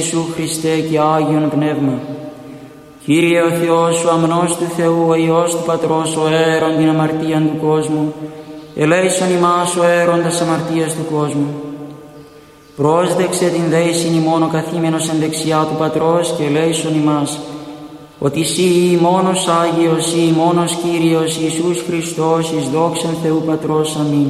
Ιησού Χριστέ και Άγιον Πνεύμα. Κύριε ο Θεός, ο αμνός του Θεού, ο Υιός του Πατρός, ο αέρον την αμαρτίαν του κόσμου, ελέησον ημάς ο αέροντας αμαρτίας του κόσμου. Πρόσδεξε την δέησιν ημών ο καθήμενος εν δεξιά του Πατρός και ελέησον ημάς, ότι Συ μόνος Άγιος, Συ μόνος Κύριος Ιησούς Χριστός, εις δόξαν Θεού Πατρός. Αμήν.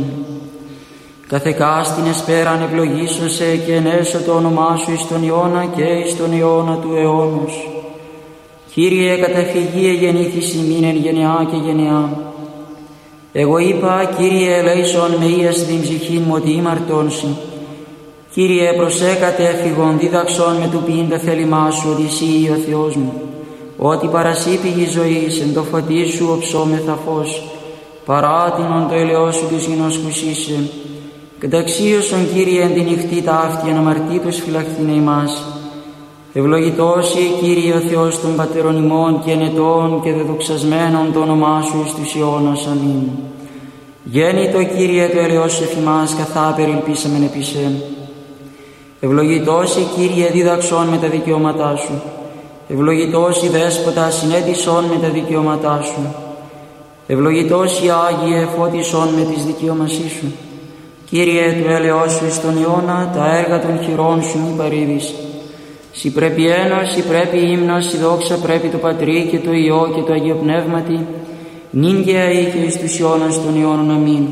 Καθεκάστην εσπέραν ευλογήσωσε και ενέσω το όνομά Σου εις τον αιώνα και εις τον αιώνα του αιώνος. Κύριε, καταφυγή εγεννήθης ημίν εν γενεά και γενεά. Εγώ είπα, Κύριε, ελέησον με ίας την ψυχήν μου ότι ήμαρτον Συ. Κύριε, προσέκατε εφηγον δίδαξον με του ποιήν τα θέλημά Σου, ότι Συ ο Θεός μου. Ότι παρασύ πηγή ζωής, εν το φωτί Σου οψόμεθα φως, παράτηνον το ελαιό Σου της γινώσκουσίσε. Καταξίωσον, Κύριε, εν τη νυχτή τα αύτη αναμαρτήτως φυλαχθήνε ημάς. Ευλογητός Κύριε ο Θεός των πατέρων ημών και ενετών και δεδοξασμένων το όνομά Σου εις τους αιώνας. Αμήν. Γέννητο, Κύριε, το ελαιός Σου εφημάς, καθά περιλπίσαμεν επί Σε. Ευλογητός Κύριε, δίδαξον με τα δικαιώματά Σου. Ευλογητός Δέσποτα, συνέτησον με τα δικαιώματά Σου. Ευλογητός Άγιε, φώτισον με τις δικαιώμασή Σου. Κύριε, του έλεος Σου εις τον αιώνα, τα έργα των χειρών Σου μη παρήδεις. Συ πρέπει ένος, Συ πρέπει ύμνος, Συ δόξα πρέπει το Πατρί και το Υιό και το Αγίο Πνεύματι, νυν και αεί και εις τους αιώνας των αιώνων. Αμήν.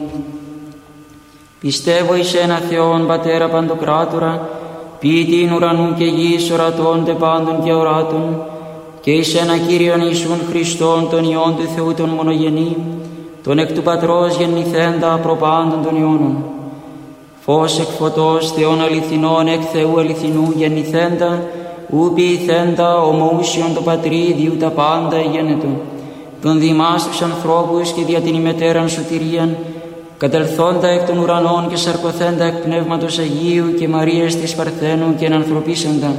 Πιστεύω εις ένα Θεόν Πατέρα Παντοκράτορα, ποιητήν ουρανού και γης, ορατών τε πάντων και οράτων, και εις ένα Κύριον Ιησούν Χριστόν, τον Υιόν του Θεού τον μονογενή, τον εκ του Πατρός γεννηθέντα προπάντων των αιώνων. Φως εκ φωτός, Θεόν αληθινών, εκ Θεού αληθινού γεννηθέντα, ου ποιηθέντα, ομοούσιον το Πατρί, διού τα πάντα εγένετο. Τον δημάς τους ανθρώπους και δια την ημετέραν σωτηρίαν, κατελθόντα εκ των ουρανών και σαρκωθέντα εκ Πνεύματος Αγίου και Μαρίας της Παρθένου και ενανθρωπίσεντα.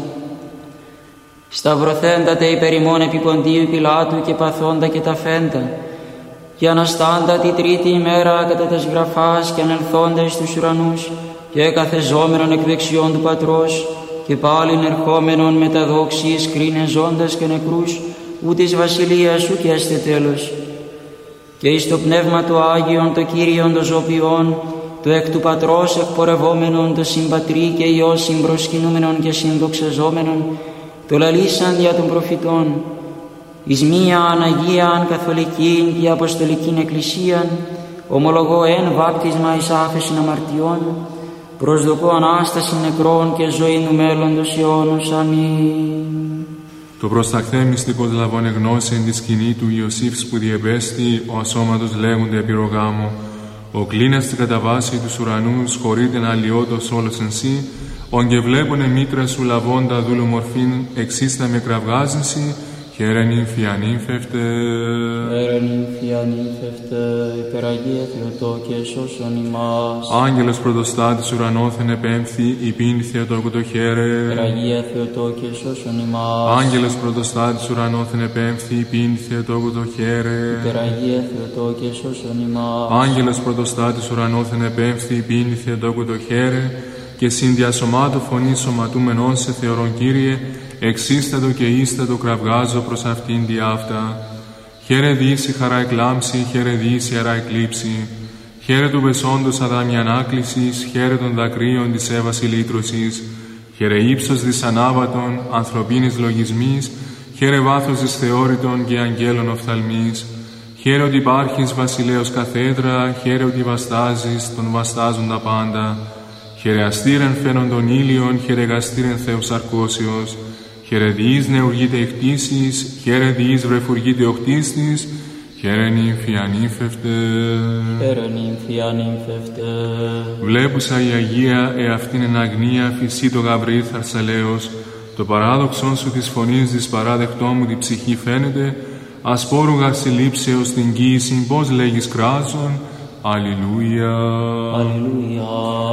Σταυρωθέντα τε υπερ ημών επί Ποντίου Πιλάτου και παθόντα και ταφέντα, και αναστάντα τη τρίτη ημέρα κατά τας γραφάς και ανελθόντα εις τους ουρανούς και καθεζόμενον εκ δεξιών του Πατρός και πάλιν ερχόμενον με τα δόξης κρίνε ζώντας και νεκρούς, ου της βασιλείας σου και έστε τέλος. Και εις το Πνεύμα του Άγιον το Κύριον το ζωπιόν, το εκ του Πατρός εκπορευόμενον, το συμπατρί και Υιό συμπροσκυνούμενον και συνδοξαζόμενον, το λαλήσαν δια των προφητών, εις μίαν Αγίαν Καθολικήν και Αποστολικήν Εκκλησίαν, ομολογώ εν βάπτισμα εις άφεσιν αμαρτιών, προσδοκώ Ανάσταση νεκρών και ζωή του μέλλοντος αιώνος. Αμήν. Το προσταχθέ μυστικός λαβών εγνώση εν τη σκηνή του Ιωσήφ που διεπέστη, ο ασώματος λέγονται επιρρογάμο. Ο κλίνας στην καταβάση τους ουρανούς χωρείται να αλλοιώτος όλος εν σύ, ον και βλέπουνε μήτρα σου λαβώντα δούλου μορφήν εξίστα με κραυγάζυνση, χαίρε νύμφη ανύμφευτε. Χαίρε νύμφη ανύμφευτε, υπεραγία Θεοτό και σώσον ημάς. Άγγελος πρωτοστάτης ουρανόθεν επέμφθη, υπήν Θεοτόκου το χαίρε. Υπεραγία Θεοτό και σώσον ημάς. Άγγελος πρωτοστάτης ουρανόθεν επέμφθη, υπήν Θεοτόκου το χαίρε. Υπεραγία Θεοτό και σώσον ημάς. Άγγελος πρωτοστάτης ουρανόθεν επέμφθη, υπήν Θεοτόκου το χαίρε. Και συνδιασωμάτου φωνή σωματούμενον σε θεωρών Κύριε, εξίστατο και ίστατο κραυγάζω προς αυτήν τη αυτά. Χαίρε δύση χαρά εκλάμψη, χαίρε δύση αρά εκλείψη. Χαίρε του πεσόντος αδάμι ανάκλησης, χαίρε των δακρύων της έβαση λύτρωσης. Χαίρε ύψος δυσανάβατον, ανθρωπίνης λογισμής, χαίρε βάθος της θεώρητων και αγγέλων οφθαλμής. Χαίρε ότι υπάρχεις βασιλέως καθέδρα, χαίρε ότι βαστάζεις τον βαστάζουν τα πάντα. Χαίρε αστήρεν φαίνον των ήλιων, χαίρε γαστήρεν Θεός αρκώσιος. Χαίρε διείς νεουργείται η χτίσης, χαίρε διείς βρεφουργείται ο χτίστης, χαίρε νύμφη ανύμφευτε. Χαίρε νύμφη ανύμφευτε. Βλέπουσα η Αγία εαυτήν εν αγνία φυσί το Γαβριήλ θαρσαλέος, το παράδοξον σου της φωνής της παράδεκτό μου τη ψυχή φαίνεται, ασπόρουγα συλλήψεως την κοίησιν πώς λέγεις κράζον, Αλληλούια. Αλληλούια.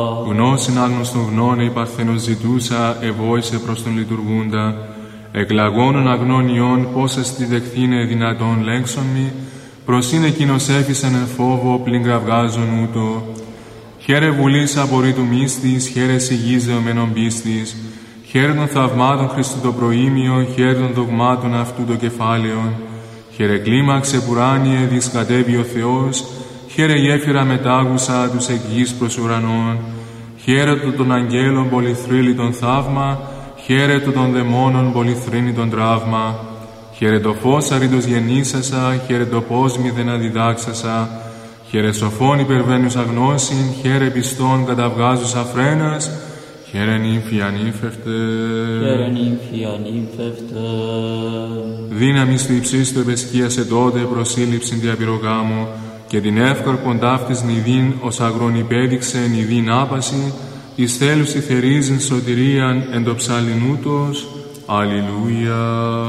Γνώσιν άγνωστον γνώνε η Παρθένος ζητούσα, ευόησε προς τον λειτουργούντα. Εκλαγώνων αγνών ιών, πώς εστι δεχθήνε δυνατόν λέξον μη, προσήν εκείνος έφυσαν εν φόβο, πλην κραυγάζον ούτω. Χαίρε βουλής απορρίτου μίστης, χαίρε σιγής δεωμένων πίστης, Χαίρε των θαυμάτων Χριστού το προήμιο, χαίρε των δογμάτων αυτού το κεφάλαιον. Χαίρε κλίμαξε πουράνιε, δισκατεύει ο Θεός, χαίρε γέφυρα μετάγουσα τους εκ γης προς ουρανών. Χαίρε των αγγέλων πολυθρύλιτον θαύμα, χαίρε των δαιμόνων πολυθρύνητον τραύμα. Χαίρε το φως αρήτως γεννήσασα, χαίρε το πόσμι δεν αδιδάξασα. Χαίρε σοφών υπερβαίνουσα γνώσιν, χαίρε πιστών καταβγάζουσα φρένας. Χαίρε νύμφη ανύμφευτε. Χαίρε νύμφη ανύμφευτε. Δύναμις του υψίστου επεσκίασε τότε προσύλληψην διαπυρογάμου και την εύκαρπον ταύτης νηδίν ως αγρόν υπέδειξε νηδίν άπαση εις θέλους τη θερίζειν σωτηρίαν εν το ψαλινούτος. Αλληλούια.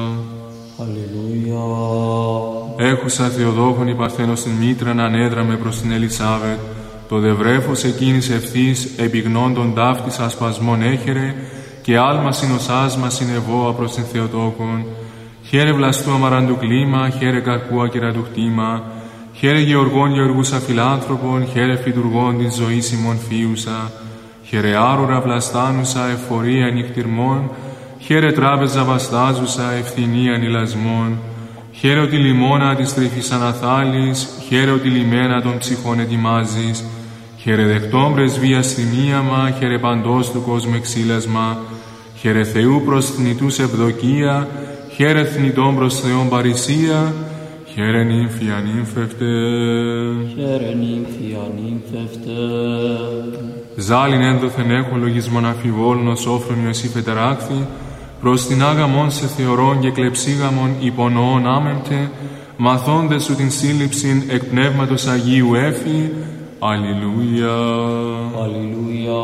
Αλληλούια. Έχουσα Θεοδόχον η Παρθένος την μήτραν ανέδραμε προς την Ελισάβετ. Το δευρέφος εκείνης ευθύς επιγνώντων ταύτης ασπασμών έχερε και άλμα συνοσάσμα συνεβόα προς την Θεοτόκον. Χαίρε βλαστού αμαραντου κλίμα, χαίρε καρπού ακυρατού χτήμα. Χαίρε γεωργών γεωργούσα φιλάνθρωπων, χαίρε φυτουργών της ζωής ημών φίουσα. Χαίρε άρουρα βλαστάνουσα εφορία νυχτυρμών, χαίρε τράπεζα βαστάζουσα ευθυνία νηλασμών. Χαίρε ότι λιμώνα της τρυφής αναθάλης, χαίρε ότι λιμένα των ψυχών ετοιμάζεις. Χαίρε δεχτών πρεσβείας θυμίαμα, χαίρε παντός του κόσμου εξήλασμα. Χαίρε Θεού προς θνητούς ευδοκία, χαίρε θνητών προς Θεόν παρησία. Χαίρε νύμφη ανύμφευτε. Χαίρε νύμφη ανύμφευτε. Ζάλιν ένδοθεν έχω λογισμόν αφιβόλων ως όφρονιο εσύ πετεράκθη, προς την άγαμον σε θεωρών και κλεψίγαμον υπονοών άμεμπτε, μαθώντες σου την σύλληψην εκ πνεύματος Αγίου έφη. Αλληλούια. Αλληλούια.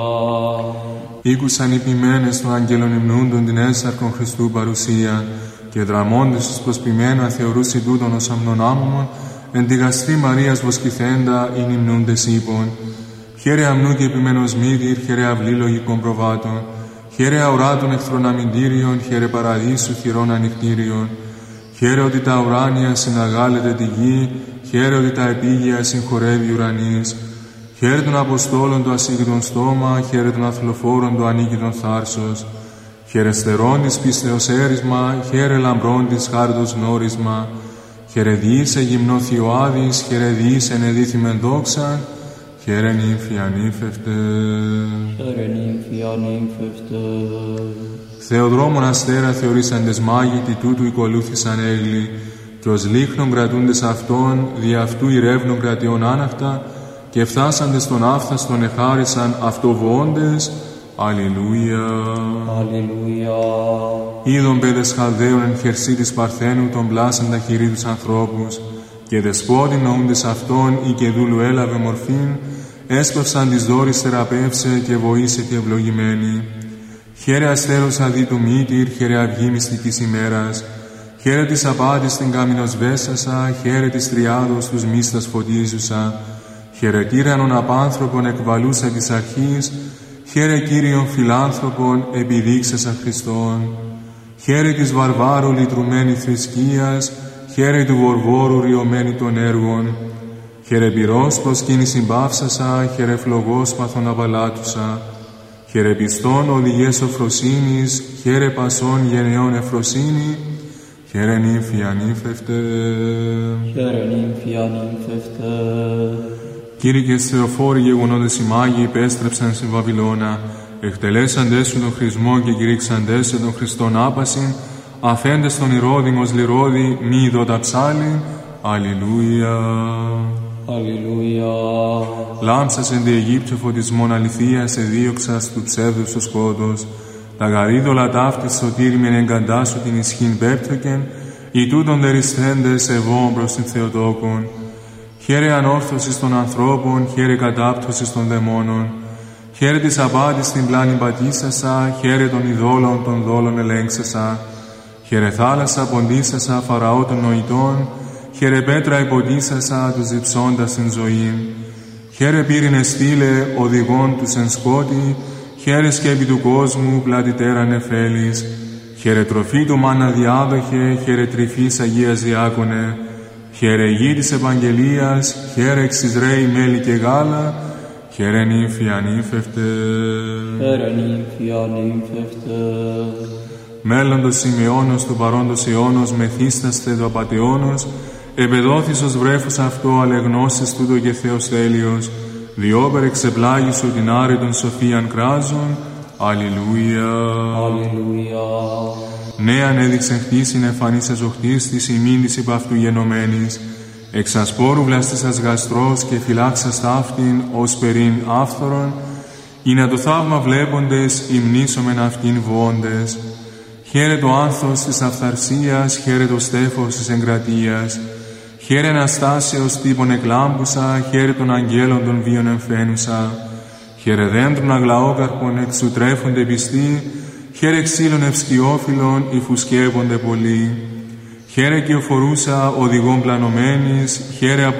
Ήκουσαν οι ποιμένες των αγγέλων υμνούντων την έσαρκον Χριστού παρουσία και δραμώντες τους προσποιημένα θεωρούσι τούτον ως αμνονάμωμον εν τη γαστρή Μαρίας βοσκηθέντα ειν υμνούντες ύπων. Χαίρε αμνού και επιμένος μύτηρ, χαίρε αυλή λογικών προβάτων. Χαίρε αουράτων εχθρών αμυντήριων, χαίρε παραδείσου θυρών ανοιχτήριων. Χαίρε ότι τα ουράνια συναγάλετε τη γη, χαίρε ότι τα επίγεια συγχωρεύει ουρανής. Χαίρε των Αποστόλων το ασύγκητον στόμα, χαίρε των αθλοφόρων το ανίκητον θάρσος. Χαίρε στερών της πίστεως έρισμα, χαίρε λαμπρών της χάριτος γνώρισμα. Χαίρε διήσε γυμνό Θειοάδης, χαίρε διήσε ενεδίθημεν δόξαν. Χαίρε νύμφη ανύμφευτε. Χαίρε νύμφη ανύμφευτε. Θεοδρόμων αστέρα θεωρήσαντες μάγοι, τι τούτου οικολούθησαν έγλοι, και ως λίχνον κρατούντες αυτών, δι' αυτού ηρεύνων κρατιών άναυτα, και φτάσαντες τον άφθαστον εχάρισαν αυτοβοώντες. Αλληλούια. Αλληλούια. Είδον παιδες Χαλδαίων εν χερσί της Παρθένου τον πλάσαν τα χειρί τους ανθρώπους, και δεσπότην νοούντες αυτών ή και δούλου έλαβε μορφήν, έσπευσαν της δόρης θεραπεύσε και βοήσε τη ευλογημένη. Χαίρε αστέρωσα δι του μύτηρ, χαίρε αυγή μυστικής ημέρας. Χαίρε της απάτης την κάμινος βέσασα, χαίρε της τριάδος τους μίστας φωτίζουσα. Χαίρε τύρανον απάνθρωπον εκβαλούσα της αρχής, χαίρε Κύριον φιλάνθρωπον επιδείξασα Χριστόν. Χαίρε της βαρβάρου λυτρουμένη θρησκείας, χαίρε του βορβόρου ριωμένη των έργων. Χαίρε πυρός προσκύνη συμπαύσασα, χαίρε φλογός παθον απαλάτουσα. Χαίρε πιστών οδηγές οφροσύνης, χαίρε πασών γενεών εφροσύνη. Χαίρε νύμφη ανύμφευτε. Χαίρε νύμφη ανύμφευτε. Κήρυκες Θεοφόροι γεγονότες οι μάγοι υπέστρεψαν στην Βαβυλώνα, εκτελέσαντες σου τον χρησμό και κηρύξαντες σε τον Χριστόν άπασιν, αφέντες τον Ηρώδην ως λιρόδη, μη ειδώτα ψάλιν. Αλληλούια. Αλληλούια. Λάμψας εν τη Αιγύπτιο φωτισμόν αληθείας εδίωξας του ψεύδους το σκότος. Τα γαρίδωλα ταύτης σωτήριμεν εγκαντάσου την ισχύν πέπτωκεν, οι τούτον δερισθέντες ευών προς την Θεοτόκον. Χαίρε ανόρθωσης των ανθρώπων, χαίρε κατάπτωσης των δαιμόνων. Χαίρε της απάτης την πλάνη πατήσασα, χαίρε των ειδόλων των δόλων ελέγξασα. Χαίρε θάλασσα ποντίσασα φαραώ των νοητών, χαίρε πέτρα υποτίσασα τους διψώντας την ζωήν. Χαίρε πύρινε στήλε οδηγών τους εν σκότη, χαίρε σκέπη του κόσμου πλατητέραν εφέλης. Χαίρε τροφή του μάνα διάδοχε, χαίρε τρυφής Αγίας Διάκονε. Χαίρε γη της Ευαγγελίας, χαίρε εξ Ισραήλ μέλι και γάλα, Χαίρε νύμφη ανύμφευτε. Χαίρε νύμφη ανύμφευτε. Μέλλοντος Σιμεώνος του παρόντος αιώνος μεθύσταστε το απατεώνος, εμπεδόθης ως βρέφος αυτό αλεγνώσεις τούτο και Θεός τέλειος, διόπερ εξεπλάγησου την άρρητον σοφίαν κράζον. Αλληλούια. Αλληλούια. Νέαν έδειξε χτίσιν εμφανής εζοχτής της ημίν της υπ' αυτού γενομένης, εξ ασπόρου βλαστήσας γαστρός και φυλάξας ταύτην ως περίν άφθορον, ή να το θαύμα βλέποντες υμνήσομεν αυτήν βοώντες. Χαίρε το άνθος της αυθαρσίας, χαίρε το στέφος της εγκρατείας, χαίρε Αναστάσεως τύπων εκλάμπουσα, χαίρε των αγγέλων των βίων εμφαίνουσα, χαίρε δέντρων αγλαόκαρπων εξουτρέφονται πιστοί, χαίρε ξύλων ευσκιόφυλλων υφουσκεύονται πολλοί, χαίρε κυοφορούσα οδηγών πλανωμένης, χαίρε